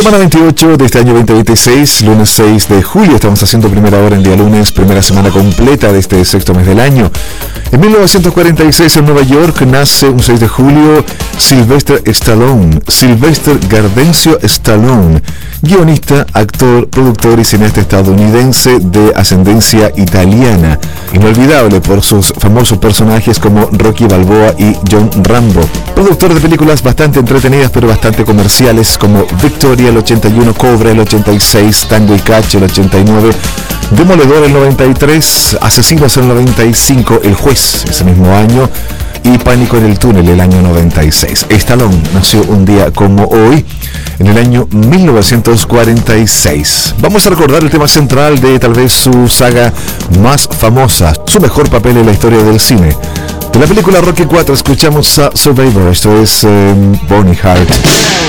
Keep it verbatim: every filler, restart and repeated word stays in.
Semana veintiocho de este año veinte veintiséis, lunes seis de julio. Estamos haciendo primera hora en día lunes, primera semana completa de este sexto mes del año. En mil novecientos cuarenta y seis en Nueva York nace un seis de julio Sylvester Stallone, Sylvester Gardencio Stallone, guionista, actor, productor y cineasta estadounidense de ascendencia italiana, inolvidable por sus famosos personajes como Rocky Balboa y John Rambo. Productor de películas bastante entretenidas pero bastante comerciales como Victoria el ochenta y uno, Cobra el ochenta y seis, Tango y Cash el ochenta y nueve, Demoledor el noventa y tres, Asesinos el noventa y cinco, El Juez ese mismo año y Pánico en el Túnel el año noventa y seis. Stallone nació un día como hoy, en el año mil novecientos cuarenta y seis. Vamos a recordar el tema central de tal vez su saga más famosa, su mejor papel en la historia del cine. De la película Rocky cuatro escuchamos a Survivor, esto es um, Bonnie Hart.